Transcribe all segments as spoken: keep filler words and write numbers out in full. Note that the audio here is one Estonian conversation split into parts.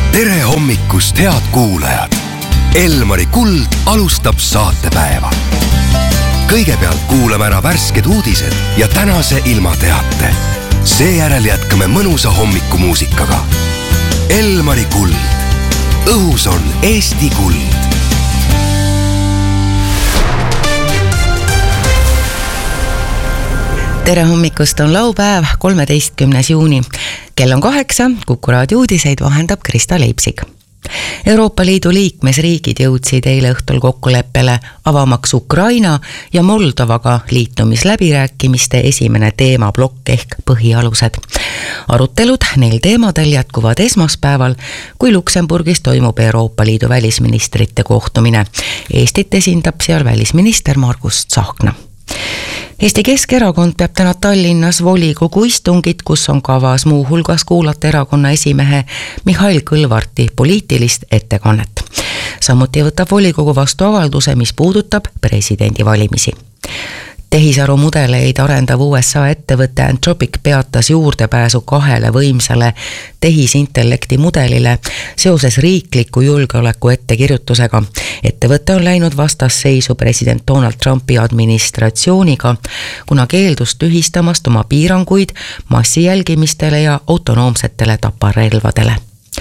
tere hommikust, head kuulajad! Elmari Kuld alustab saatepäeva. Kõigepealt kuulame ära värsked uudised ja tänase ilmateate. Seejärel jätkame mõnusa hommikumuusikaga. Elmari Kuld. Õhus on Eesti kuld. Tere hommikust, on laupäev, kolmeteistkümnes juuni. Kell on kaheksa, Kuku raadio uudiseid vahendab Krista Leipsig. Euroopa Liidu liikmesriigid jõudsid eile õhtul kokkuleppele avamaks Ukraina ja Moldovaga liitumisläbirääkimiste esimene teemablokk ehk põhialused. Arutelud neil teemadel jätkuvad esmaspäeval, kui Luksemburgis toimub Euroopa Liidu välisministrite kohtumine. Eestit esindab seal välisminister Margus Tsahkna. Eesti Keskerakond peab täna Tallinnas volikogu istungit, kus on kavas muu hulgas kuulata erakonna esimehe Mihhail Kõlvarti poliitilist ettekannet. Samuti võtab volikogu vastu avalduse, mis puudutab presidendi valimisi. Tehisaru mudeleid arendav U S A ettevõte Anthropic peatas juurdepääsu kahele võimsale tehisintellekti mudelile seoses riikliku julgeoleku ettekirjutusega. Ettevõte on läinud vastasseisu president Donald Trumpi administratsiooniga, kuna keeldus tühistamast oma piiranguid massijälgimistele ja autonoomsetele taparelvadele.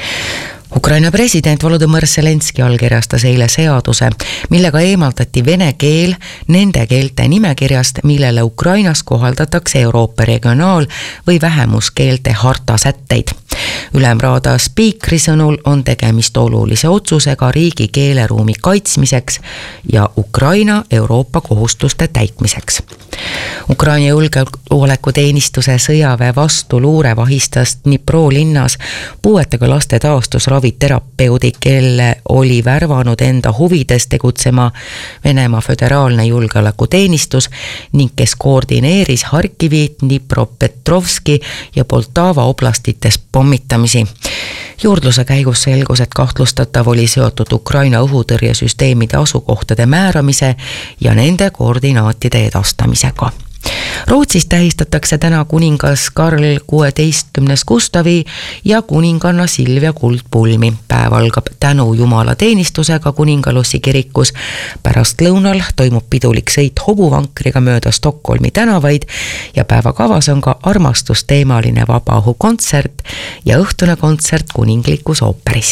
Ukraina president Volodõmõr Zelenski allkirjastas eile seaduse, millega eemaldati vene keel nende keelte nimekirjast, millele Ukrainas kohaldatakse Euroopa regionaal- või vähemuskeelte harta sätteid. Ülemraada spiikri sõnul on tegemist olulise otsusega riigi keeleruumi kaitsmiseks ja Ukraina Euroopa kohustuste täitmiseks. Ukraina julgeolekuteenistuse sõjaväe vastu luure vahistas Dnipro linnas puuetega laste taastusraviterapeudi, kelle oli värvanud enda huvides tegutsema Venemaa föderaalne julgeolekuteenistus ning kes koordineeris Harkivi, Dnipropetrovski ja Poltava oblastites pommitamisi. Juurdluse käigus selgus, et kahtlustatav oli seotud Ukraina õhutõrjesüsteemide asukohtade määramise ja nende koordinaatide edastamisega. Rootsis tähistatakse täna kuningas Karl kuueteistkümnes Gustavi ja kuninganna Silvia Kuldpulmi. Päev algab tänu Jumala teenistusega kuningalossi kirikus. Pärast lõunal toimub pidulik sõit hobuvankriga mööda Stockholmi tänavaid ja päevakavas on ka armastusteemaline vabaõhukontsert ja õhtune kontsert kuninglikus ooperis.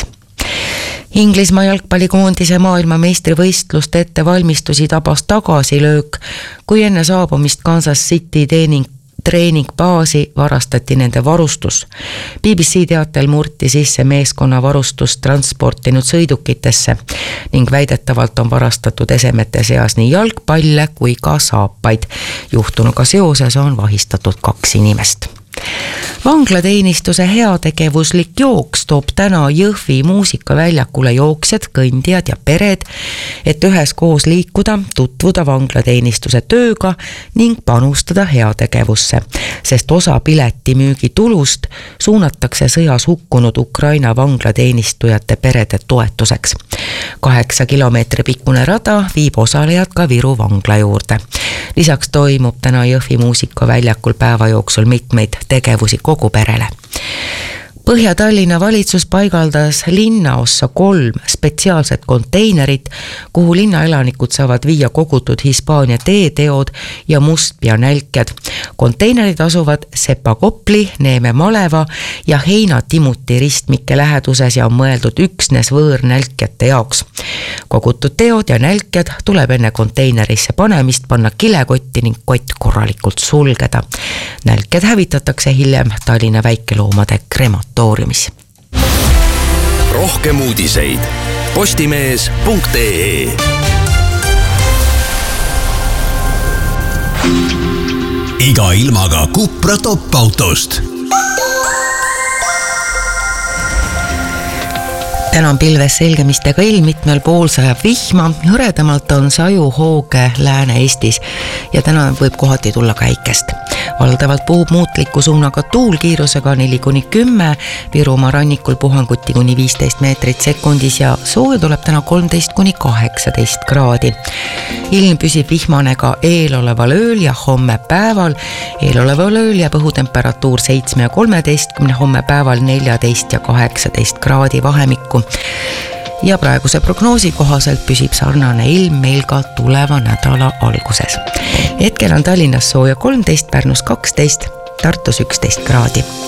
Inglismaa jalgpallikoondise maailmameistrivõistluste ettevalmistusi tabas tagasilöök, kui enne saabumist Kansas City teening treeningbaasi varastati nende varustus. B B C teatel murti sisse meeskonna varustust transportinud sõidukitesse ning väidetavalt on varastatud esemete seas nii jalgpalle kui ka saapaid. Juhtunuga seoses on vahistatud kaks inimest. Vanglateenistuse heategevuslik jooks toob täna Jõhvi muusikaväljakule jooksjad, kõndijad ja pered, et üheskoos liikuda, tutvuda vanglateenistuse tööga ning panustada heategevusse, sest osa piletimüügi tulust suunatakse sõjas hukkunud Ukraina vanglateenistujate perede toetuseks. Kaheksa kilomeetri pikkune rada viib osalejad ka Viru vangla juurde. Lisaks toimub täna Jõhvi muusikaväljakul päeva jooksul mitmeid tegevusi kogu perele. Põhja-Tallinna valitsus paigaldas linnaossa kolm spetsiaalset konteinerit, kuhu linnaelanikud saavad viia kogutud Hispaania teeteod ja mustpea nälkjad. Konteinerid asuvad Sepa-Kopli, Neeme Maleva ja Heina-Timuti ristmike läheduses ja on mõeldud üksnes võõrnälkjate jaoks. Kogutud teod ja nälkjad tuleb enne konteinerisse panemist panna kilekotti ning kott korralikult sulgeda. Nälkjad hävitatakse hiljem Tallinna väikeloomade krematooriumis. Rohkem uudiseid postimees punkt ee. Iga ilmaga Cupra top-autost. Täna on pilves selgemistega ilm, mitmel pool sajab vihma, hõredamalt on saju hooge Lääne-Eestis ja täna võib kohati tulla ka äikest. valdavalt puhub muutliku suunaga tuul kiirusega neli kuni kümme, Virumaa rannikul puhanguti kuni viisteist meetrit sekundis ja sooja tuleb täna kolmteist kuni kaheksateist kraadi. Ilm püsib vihmane ka eeloleval ööl ja homme päeval. Eeloleval ööl jääb õhutemperatuur seitsme ja kolmeteistkümne, homme päeval neljateist ja kaheksateist kraadi vahemikku. Ja praeguse prognoosi kohaselt püsib sarnane ilm meil ka tuleva nädala alguses. Hetkel on Tallinnas sooja kolmteist, Pärnus kaksteist, Tartus üksteist kraadi.